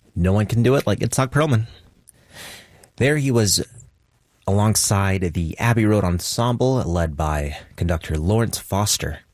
no one can do it like Itzhak Perlman. There he was alongside the Abbey Road Ensemble, led by conductor Lawrence Foster.